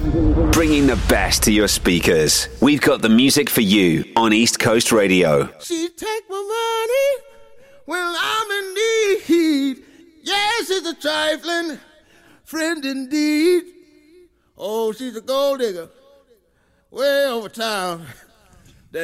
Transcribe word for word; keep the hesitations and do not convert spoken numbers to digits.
Bringing the best to your speakers. We've got the music for you on East Coast Radio. She take my money when I'm in need. Yes, she's a trifling friend indeed. Oh, she's a gold digger way over town.